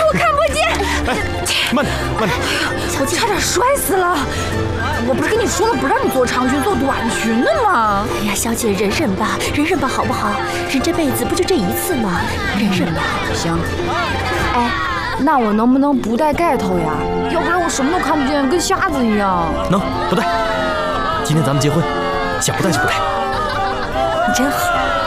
我看不见。 慢点，慢点。 我差点摔死了。我不是跟你说了不让你做长裙做短裙的吗？ 哎呀，小姐忍忍吧，忍忍吧，好不好？人这辈子不就这一次吗？忍忍吧。 行。哎，那我能不能不戴盖头呀？要不然我什么都看不见，跟瞎子一样。 能，不戴。今天咱们结婚，想不戴就不戴。 你真好。